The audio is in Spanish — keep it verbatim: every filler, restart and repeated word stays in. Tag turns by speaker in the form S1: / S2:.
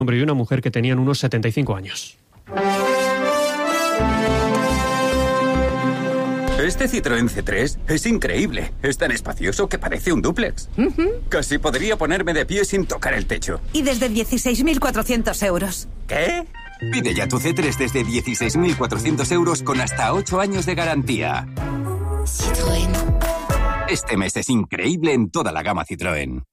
S1: hombre y una mujer que tenían unos setenta y cinco años.
S2: Este Citroën C tres es increíble. Es tan espacioso que parece un dúplex. Uh-huh. Casi podría ponerme de pie sin tocar el techo.
S3: Y desde dieciséis mil cuatrocientos euros.
S2: ¿Qué?
S4: Pide ya tu C tres desde dieciséis mil cuatrocientos euros con hasta ocho años de garantía.
S5: Citroën.
S4: Este mes es increíble en toda la gama Citroën.